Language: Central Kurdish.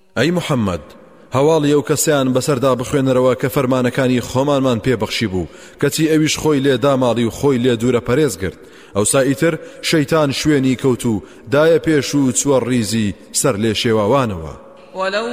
ئەی محەممەد هەواڵی ئەو کەسیان بەسەردا بخوێنەرەوە کە فەرمانەکانی خۆمانمان پێبەخشی بوو کەچی ئەویش خۆی لێ داماڵی و خۆی لێ دوورە پەرێز کرد ئەوسا ئیتر شەیتان شوێنی کەوت و دایە پێش و چوە ڕیزی سەر لێ شێواوانەوە